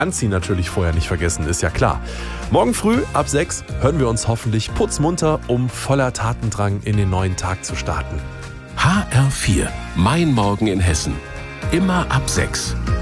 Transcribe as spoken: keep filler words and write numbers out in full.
Anziehen natürlich vorher nicht vergessen, ist ja klar. Morgen früh ab sechs hören wir uns hoffentlich putzmunter, um voller Tatendrang in den neuen Tag zu starten. H R vier, mein Morgen in Hessen. Immer ab sechs.